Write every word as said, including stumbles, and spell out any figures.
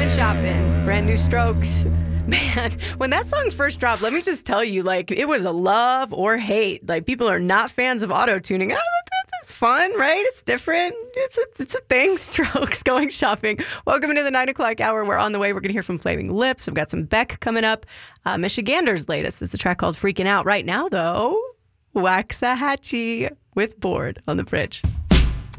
shopping. Brand new Strokes. Man, when that song first dropped, let me just tell you, like, it was a love or hate. Like, people are not fans of auto-tuning. Oh, that's fun, right? It's different. It's a, it's a thing. Strokes, going shopping. Welcome into the nine o'clock hour. We're on the way. We're going to hear from Flaming Lips. I've got some Beck coming up. Uh, Michigander's latest is a track called Freaking Out. Right now, though, Waxahachie with Bored on the Bridge.